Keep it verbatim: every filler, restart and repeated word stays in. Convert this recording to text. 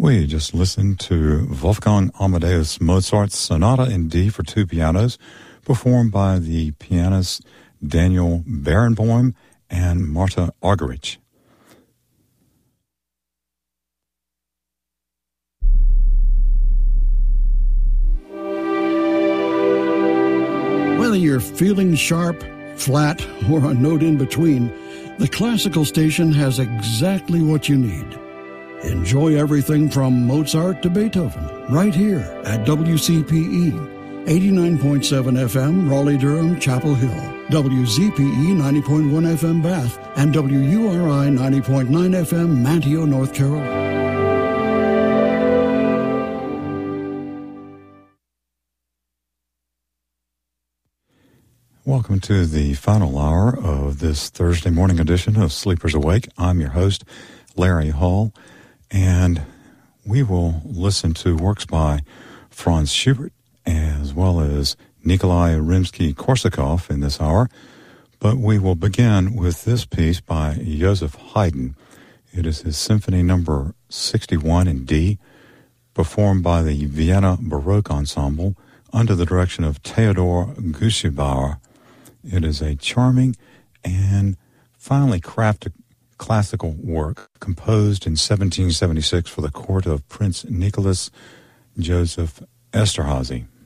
We just listened to Wolfgang Amadeus Mozart's Sonata in D for two pianos, performed by the pianists Daniel Barenboim and Marta Argerich. Whether you're feeling sharp, flat, or a note in between, the Classical Station has exactly what you need. Enjoy everything from Mozart to Beethoven right here at W C P E, eighty-nine point seven F M, Raleigh-Durham, Chapel Hill, W Z P E ninety point one F M, Bath, and W U R I ninety point nine F M, Manteo, North Carolina. Welcome to the final hour of this Thursday morning edition of Sleepers Awake. I'm your host, Larry Hall, and we will listen to works by Franz Schubert as well as Nikolai Rimsky-Korsakov in this hour. But we will begin with this piece by Joseph Haydn. It is his Symphony Number sixty-one in D, performed by the Vienna Baroque Ensemble under the direction of Theodor Guschibauer. It is a charming and finely crafted classical work composed in seventeen seventy-six for the court of Prince Nicholas Joseph Esterhazy.